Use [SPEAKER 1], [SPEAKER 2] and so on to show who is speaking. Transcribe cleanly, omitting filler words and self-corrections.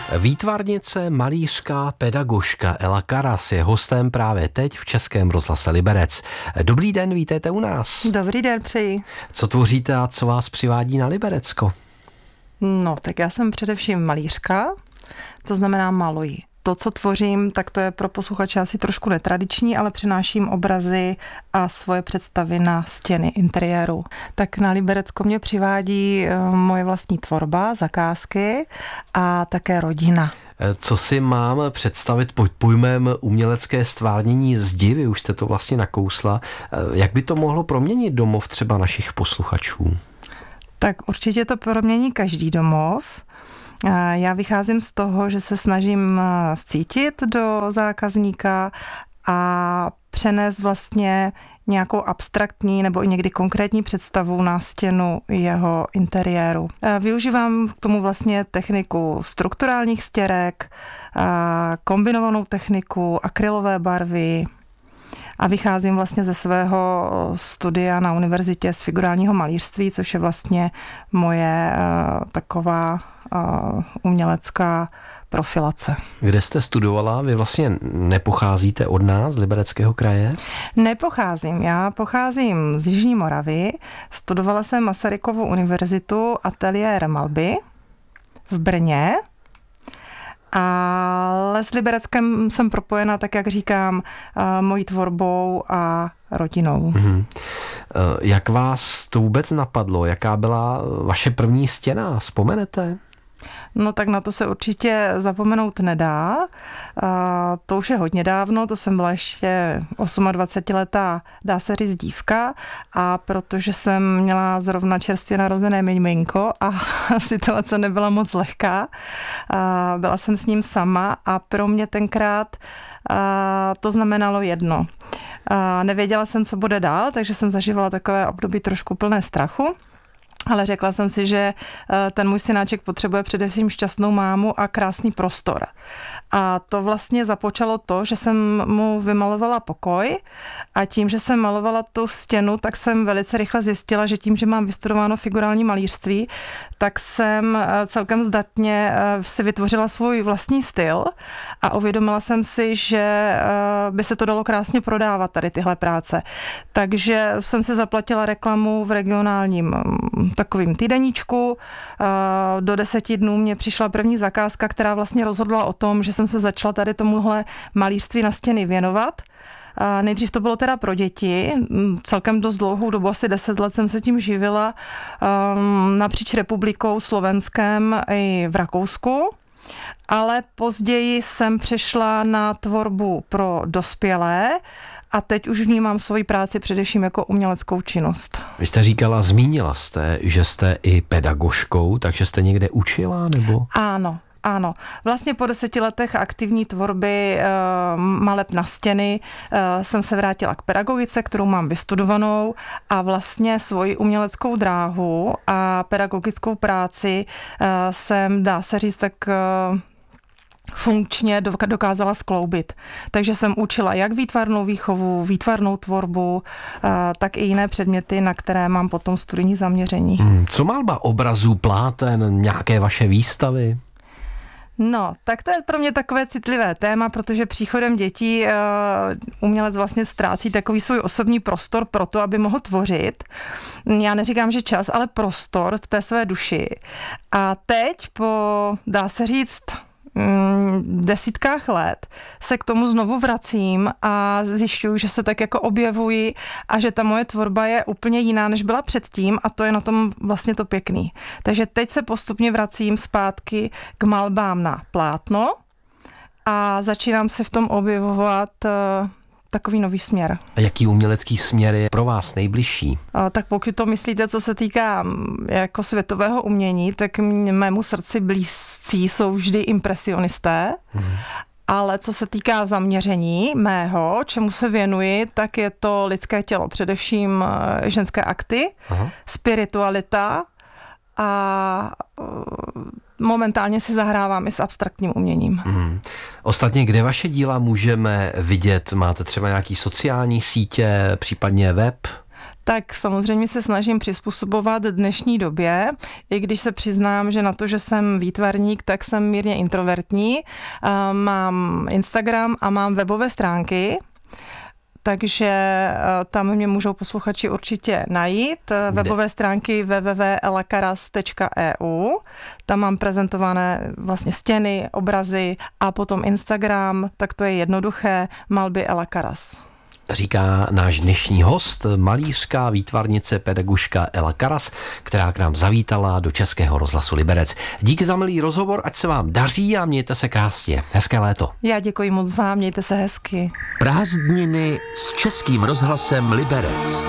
[SPEAKER 1] Výtvarnice, malířka, pedagožka Ela Karas je hostem právě teď v Českém rozhlase Liberec. Dobrý den, vítejte u nás.
[SPEAKER 2] Dobrý den, přeji.
[SPEAKER 1] Co tvoříte a co vás přivádí na Liberecko?
[SPEAKER 2] No, tak já jsem především malířka, to znamená maluji. To, co tvořím, tak to je pro posluchače asi trošku netradiční, ale přináším obrazy a svoje představy na stěny interiéru. Tak na Liberecko mě přivádí moje vlastní tvorba, zakázky a také rodina.
[SPEAKER 1] Co si mám představit pod pojmem umělecké stvárnění zdi? Vy už jste to vlastně nakousla. Jak by to mohlo proměnit domov třeba našich posluchačů?
[SPEAKER 2] Tak určitě to promění každý domov. Já vycházím z toho, že se snažím vcítit do zákazníka a přenést vlastně nějakou abstraktní nebo i někdy konkrétní představu na stěnu jeho interiéru. Využívám k tomu vlastně techniku strukturálních stěrek, kombinovanou techniku, akrylové barvy a vycházím vlastně ze svého studia na univerzitě z figurálního malířství, což je vlastně moje taková umělecká profilace.
[SPEAKER 1] Kde jste studovala? Vy vlastně nepocházíte od nás, z Libereckého kraje?
[SPEAKER 2] Nepocházím. Já pocházím z Jižní Moravy. Studovala jsem Masarykovu univerzitu, ateliér malby v Brně. Ale s Libereckem jsem propojena, tak jak říkám, mojí tvorbou a rodinou.
[SPEAKER 1] Jak vás to vůbec napadlo? Jaká byla vaše první stěna? Vzpomenete?
[SPEAKER 2] No tak na to se určitě zapomenout nedá. To už je hodně dávno, to jsem byla ještě 28letá, dá se říct, dívka, a protože jsem měla zrovna čerstvě narozené miminko a situace nebyla moc lehká, byla jsem s ním sama a pro mě tenkrát to znamenalo jedno. Nevěděla jsem, co bude dál, takže jsem zažívala takové období trošku plné strachu. Ale řekla jsem si, že ten můj synáček potřebuje především šťastnou mámu a krásný prostor. A to vlastně započalo to, že jsem mu vymalovala pokoj a tím, že jsem malovala tu stěnu, tak jsem velice rychle zjistila, že tím, že mám vystudováno figurální malířství, tak jsem celkem zdatně si vytvořila svůj vlastní styl a uvědomila jsem si, že by se to dalo krásně prodávat, tady tyhle práce. Takže jsem si zaplatila reklamu v regionálním takovým týdeníčku. Do 10 dnů mě přišla první zakázka, která vlastně rozhodla o tom, že jsem se začala tady tomuhle malířství na stěny věnovat. Nejdřív to bylo teda pro děti, celkem dost dlouhou dobu, asi 10 let jsem se tím živila napříč republikou, Slovenskem i v Rakousku. Ale později jsem přešla na tvorbu pro dospělé a teď už vnímám svoji práci především jako uměleckou činnost.
[SPEAKER 1] Vy jste říkala, zmínila jste, že jste i pedagožkou, takže jste někde učila, nebo?
[SPEAKER 2] Ano. Vlastně po 10 letech aktivní tvorby maleb na stěny jsem se vrátila k pedagogice, kterou mám vystudovanou, a vlastně svoji uměleckou dráhu a pedagogickou práci jsem, dá se říct, tak funkčně dokázala skloubit. Takže jsem učila jak výtvarnou výchovu, výtvarnou tvorbu, tak i jiné předměty, na které mám potom studijní zaměření.
[SPEAKER 1] Co malba obrazů, pláten, nějaké vaše výstavy?
[SPEAKER 2] No, tak to je pro mě takové citlivé téma, protože příchodem dětí umělec vlastně ztrácí takový svůj osobní prostor pro to, aby mohl tvořit. Já neříkám, že čas, ale prostor v té své duši. A teď dá se říct, desítkách let se k tomu znovu vracím a zjišťuju, že se tak jako objevuji a že ta moje tvorba je úplně jiná, než byla předtím, a to je na tom vlastně to pěkný. Takže teď se postupně vracím zpátky k malbám na plátno a začínám se v tom objevovat takový nový směr. A jaký
[SPEAKER 1] umělecký směr je pro vás nejbližší?
[SPEAKER 2] Tak pokud to myslíte, co se týká jako světového umění, tak mému srdci blízcí jsou vždy impresionisté. Ale co se týká zaměření mého, čemu se věnuji, tak je to lidské tělo, především ženské akty, spiritualita a momentálně si zahrávám i s abstraktním uměním.
[SPEAKER 1] Ostatně, kde vaše díla můžeme vidět? Máte třeba nějaký sociální sítě, případně web?
[SPEAKER 2] tak samozřejmě se snažím přizpůsobovat dnešní době, i když se přiznám, že na to, že jsem výtvarník, tak jsem mírně introvertní. Mám Instagram a mám webové stránky, takže tam mě můžou posluchači určitě najít. Webové stránky www.elakaras.eu. Tam mám prezentované vlastně stěny, obrazy a potom Instagram, tak to je jednoduché, malby Elakaras.
[SPEAKER 1] Říká náš dnešní host, malířská výtvarnice, pedagožka Ela Karas, která k nám zavítala do Českého rozhlasu Liberec. Díky za milý rozhovor, ať se vám daří a mějte se krásně. Hezké léto.
[SPEAKER 2] Já děkuji moc vám, mějte se hezky.
[SPEAKER 3] Prázdniny s Českým rozhlasem Liberec.